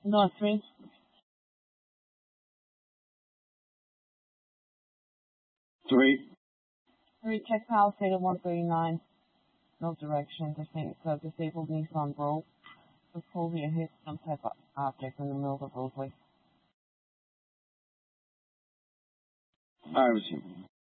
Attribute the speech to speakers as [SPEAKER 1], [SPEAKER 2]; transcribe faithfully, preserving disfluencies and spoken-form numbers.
[SPEAKER 1] North three.
[SPEAKER 2] Three.
[SPEAKER 1] Three, check Palisade at one thirty-nine. No direction. Dis- uh, disabled Nissan Roll. Suppose you hit some type of object in the middle of the roadway.
[SPEAKER 2] I was